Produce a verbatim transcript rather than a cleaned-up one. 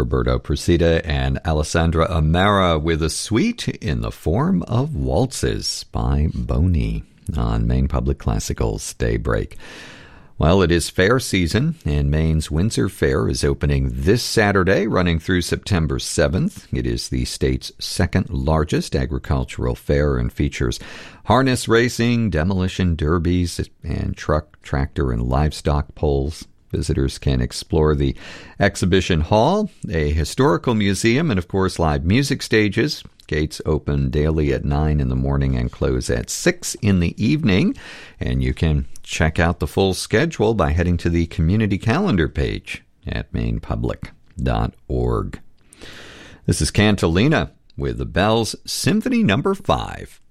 Roberto Procida and Alessandra Amara with a suite in the form of waltzes by Boney on Maine Public Classical's Daybreak. Well, it is fair season, and Maine's Windsor Fair is opening this Saturday, running through September seventh. It is the state's second largest agricultural fair and features harness racing, demolition derbies, and truck, tractor, and livestock pulls. Visitors can explore the exhibition hall, a historical museum, and, of course, live music stages. Gates open daily at nine in the morning and close at six in the evening. And you can check out the full schedule by heading to the community calendar page at maine public dot org. This is Cantilena with the Bells Symphony Number five.